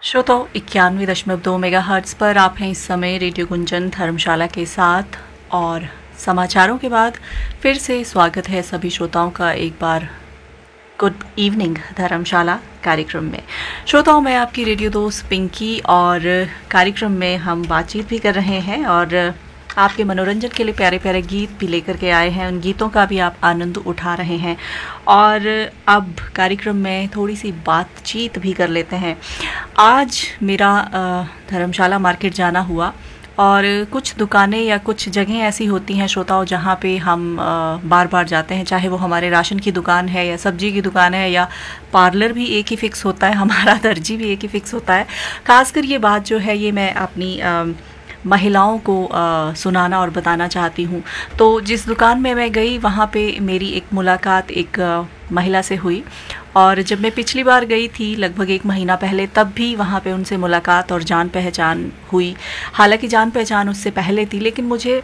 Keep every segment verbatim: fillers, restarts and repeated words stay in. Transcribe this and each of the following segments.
श्रोताओं इक्यानवे दशमलव दो मेगा हर्ट्स पर आप हैं इस समय रेडियो गुंजन धर्मशाला के साथ। और समाचारों के बाद फिर से स्वागत है सभी श्रोताओं का एक बार गुड इवनिंग धर्मशाला कार्यक्रम में। श्रोताओं, मैं आपकी रेडियो दोस्त पिंकी और कार्यक्रम में हम बातचीत भी कर रहे हैं और आपके मनोरंजन के लिए प्यारे प्यारे गीत भी लेकर के आए हैं। उन गीतों का भी आप आनंद उठा रहे हैं और अब कार्यक्रम में थोड़ी सी बातचीत भी कर लेते हैं। आज मेरा धर्मशाला मार्केट जाना हुआ और कुछ दुकानें या कुछ जगहें ऐसी होती हैं श्रोताओं जहाँ पे हम बार बार जाते हैं, चाहे वो हमारे राशन की दुकान है या सब्जी की दुकान है या पार्लर भी एक ही फिक्स होता है, हमारा दर्जी भी एक ही फिक्स होता है। खासकर ये बात जो है ये मैं अपनी आ, महिलाओं को आ, सुनाना और बताना चाहती हूँ। तो जिस दुकान में मैं गई वहाँ पे मेरी एक मुलाकात एक आ, महिला से हुई और जब मैं पिछली बार गई थी लगभग एक महीना पहले, तब भी वहाँ पे उनसे मुलाकात और जान पहचान हुई। हालांकि जान पहचान उससे पहले थी, लेकिन मुझे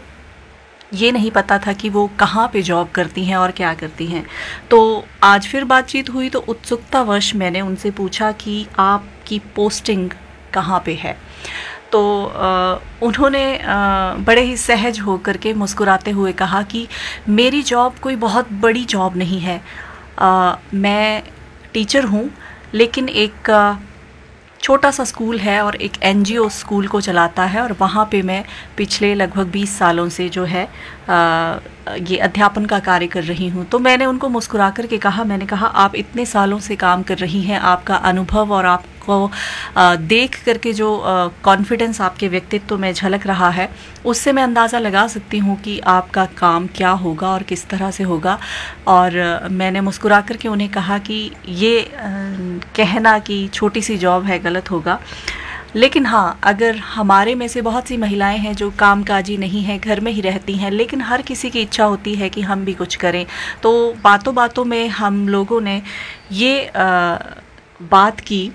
ये नहीं पता था कि वो कहाँ पे जॉब करती हैं और क्या करती हैं। तो आज फिर बातचीत हुई तो उत्सुकतावश मैंने उनसे पूछा कि आपकी पोस्टिंग कहाँ पे है। तो आ, उन्होंने आ, बड़े ही सहज होकर के मुस्कुराते हुए कहा कि मेरी जॉब कोई बहुत बड़ी जॉब नहीं है, आ, मैं टीचर हूँ, लेकिन एक आ, छोटा सा स्कूल है और एक एनजीओ स्कूल को चलाता है और वहाँ पे मैं पिछले लगभग बीस सालों से जो है आ, ये अध्यापन का कार्य कर रही हूँ। तो मैंने उनको मुस्कुरा कर के कहा, मैंने कहा आप इतने सालों से काम कर रही हैं, आपका अनुभव और आपको आ, देख करके जो कॉन्फिडेंस आपके व्यक्तित्व में झलक रहा है, उससे मैं अंदाज़ा लगा सकती हूँ कि आपका काम क्या होगा और किस तरह से होगा। और आ, मैंने मुस्कुरा करके उन्हें कहा कि ये आ, कहना कि छोटी सी जॉब है गलत होगा, लेकिन हाँ, अगर हमारे में से बहुत सी महिलाएं हैं जो कामकाजी नहीं हैं, घर में ही रहती हैं, लेकिन हर किसी की इच्छा होती है कि हम भी कुछ करें। तो बातों बातों में हम लोगों ने ये आ, बात की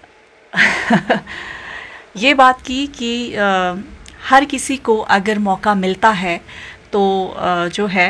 ये बात की कि आ, हर किसी को अगर मौका मिलता है तो आ, जो है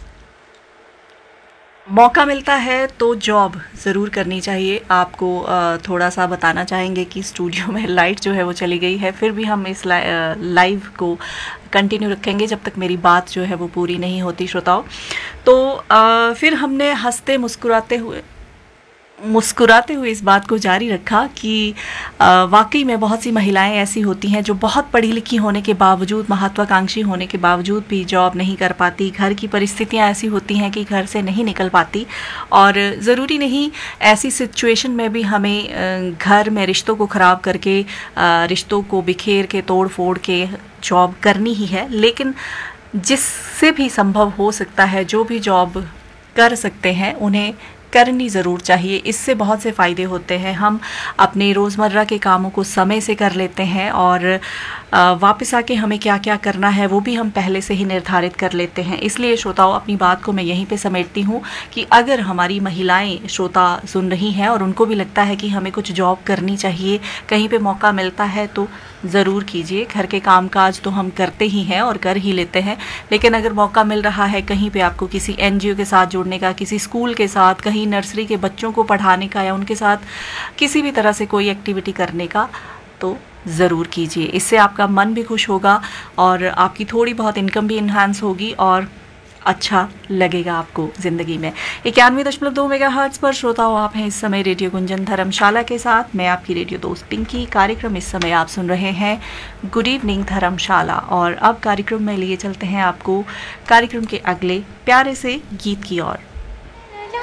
मौका मिलता है तो जॉब ज़रूर करनी चाहिए। आपको आ, थोड़ा सा बताना चाहेंगे कि स्टूडियो में लाइट जो है वो चली गई है, फिर भी हम इस लाइव को कंटिन्यू रखेंगे जब तक मेरी बात जो है वो पूरी नहीं होती श्रोताओं। तो आ, फिर हमने हंसते मुस्कुराते हुए मुस्कुराते हुए इस बात को जारी रखा कि वाकई में बहुत सी महिलाएं ऐसी होती हैं जो बहुत पढ़ी लिखी होने के बावजूद, महत्वाकांक्षी होने के बावजूद भी जॉब नहीं कर पाती। घर की परिस्थितियां ऐसी होती हैं कि घर से नहीं निकल पाती और ज़रूरी नहीं ऐसी सिचुएशन में भी हमें घर में रिश्तों को ख़राब करके, रिश्तों को बिखेर के, तोड़ फोड़ के जॉब करनी ही है। लेकिन जिससे भी संभव हो सकता है, जो भी जॉब कर सकते हैं, उन्हें करनी ज़रूर चाहिए। इससे बहुत से फ़ायदे होते हैं। हम अपने रोज़मर्रा के कामों को समय से कर लेते हैं और वापस आके हमें क्या क्या करना है वो भी हम पहले से ही निर्धारित कर लेते हैं। इसलिए श्रोताओं, अपनी बात को मैं यहीं पे समेटती हूँ कि अगर हमारी महिलाएं श्रोता सुन रही हैं और उनको भी लगता है कि हमें कुछ जॉब करनी चाहिए, कहीं पे मौका मिलता है तो ज़रूर कीजिए। घर के कामकाज तो हम करते ही हैं और कर ही लेते हैं, लेकिन अगर मौका मिल रहा है कहीं पे आपको किसी एनजीओ के साथ जुड़ने का, किसी स्कूल के साथ, कहीं नर्सरी के बच्चों को पढ़ाने का या उनके साथ किसी भी तरह से कोई एक्टिविटी करने का, तो ज़रूर कीजिए। इससे आपका मन भी खुश होगा और आपकी थोड़ी बहुत इनकम भी इन्हांस होगी और अच्छा लगेगा आपको ज़िंदगी में। इक्यानवे दशमलव दो मेगा हर्ट्स पर श्रोताओं, आप हैं इस समय रेडियो गुंजन धर्मशाला के साथ। मैं आपकी रेडियो दोस्त पिंकी। कार्यक्रम इस समय आप सुन रहे हैं गुड इवनिंग धर्मशाला और अब कार्यक्रम में लिए चलते हैं आपको कार्यक्रम के अगले प्यारे से गीत की ओर।